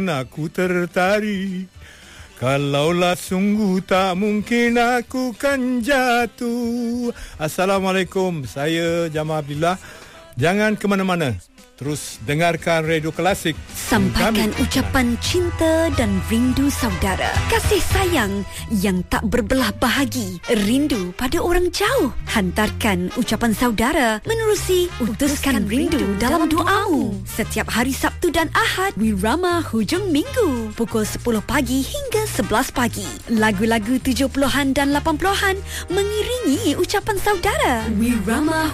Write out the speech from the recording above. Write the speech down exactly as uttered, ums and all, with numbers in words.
Aku tertarik, kalaulah sungguh tak mungkin aku kan jatuh. Assalamualaikum, saya Jamal Abdillah. Jangan ke mana-mana, terus dengarkan Radio Klasik. Sampaikan kami ucapan cinta dan rindu saudara. Kasih sayang yang tak berbelah bahagi. Rindu pada orang jauh. Hantarkan ucapan saudara menerusi Utuskan, Utuskan Rindu, rindu dalam doamu. Setiap hari Sabtu dan Ahad, Wirama hujung minggu, pukul sepuluh pagi hingga sebelas pagi. Lagu-lagu tujuh puluhan dan lapan puluhan mengiringi ucapan saudara. Wirama